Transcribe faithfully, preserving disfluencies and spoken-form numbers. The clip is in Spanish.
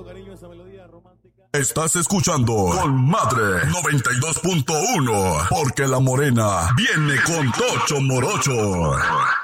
Estás escuchando Con Madre noventa y dos punto uno, porque la morena viene con Tocho Morocho.